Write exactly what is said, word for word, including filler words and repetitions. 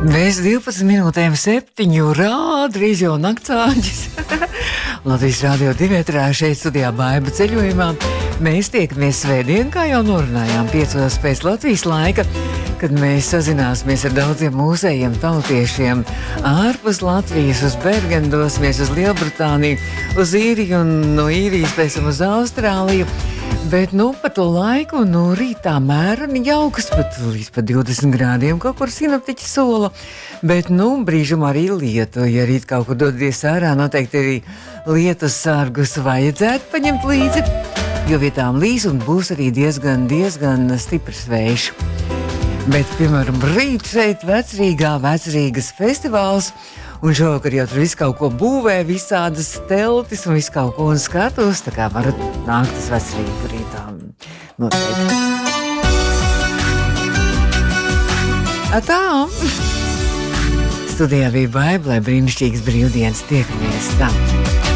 Mēs divpadsmit minūtēm septiņu rād, drīz jau naktsāņas. Latvijas Rādio divi ētrā šeit studijā Baiba ceļojumā. Mēs tiekamies svētdien, kā jau norunājām, piecos pēc Latvijas laika, kad mēs sazināsimies ar daudziem mūsējiem tautiešiem ārpus Latvijas, uz Bergenu, dosimies uz Lielbritāniju, uz Īriju un no Īrijas pēc tam uz Austrāliju. Bet, nu, pa to laiku, nu, rītā mērani jaukas, pat līdz pat divdesmit grādiem kaut kur sinoptiķi sola. Bet, nu, brīžam arī lietu, ja rīt kaut kur doties ārā, noteikti arī lietus sārgus vajadzētu paņemt līdzi, jo vietām līs un būs arī diezgan, diezgan stiprs vējš. Bet, piemēram, rīt šeit Vecrīgā, Vecrīgas festivāls, un šovakar jau tur visu kaut ko būvē, visādas teltis un visu kaut ko un skatos, tā kā varat nākt uz Vecrīgu rītā noteikti. Atā! Studijā bija Baiba, lai brīnišķīgas brīvdienas, tiekamies tā.